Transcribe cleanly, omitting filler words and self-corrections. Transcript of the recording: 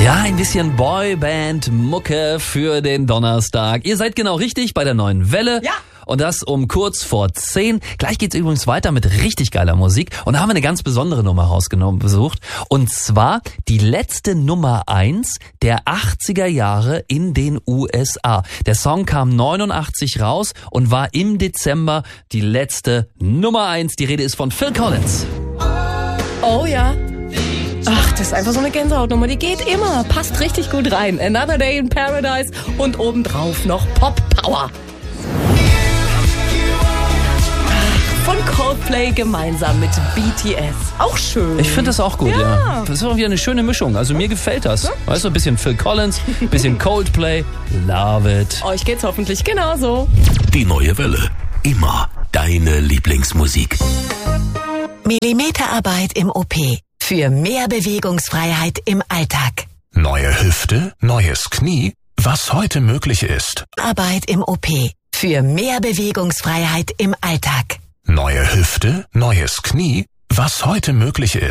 Ja, ein bisschen Boyband-Mucke für den Donnerstag. Ihr seid genau richtig bei der neuen Welle. Ja. Und das um kurz vor 10. Gleich geht's übrigens weiter mit richtig geiler Musik. Und da haben wir eine ganz besondere Nummer besucht. Und zwar die letzte Nummer 1 der 80er Jahre in den USA. Der Song kam 89 raus und war im Dezember die letzte Nummer 1. Die Rede ist von Phil Collins. Oh ja. Ach, das ist einfach so eine Gänsehautnummer, die geht immer, passt richtig gut rein. Another Day in Paradise und obendrauf noch Pop Power. Von Coldplay gemeinsam mit BTS. Auch schön. Ich finde das auch gut, ja. Das ist auch wieder eine schöne Mischung. Also mir gefällt das. Weißt du, ein bisschen Phil Collins, ein bisschen Coldplay. Love it. Euch geht's hoffentlich genauso. Die neue Welle. Immer deine Lieblingsmusik. Millimeterarbeit im OP. Für mehr Bewegungsfreiheit im Alltag. Neue Hüfte, neues Knie, was heute möglich ist. Arbeit im OP. Für mehr Bewegungsfreiheit im Alltag. Neue Hüfte, neues Knie, was heute möglich ist.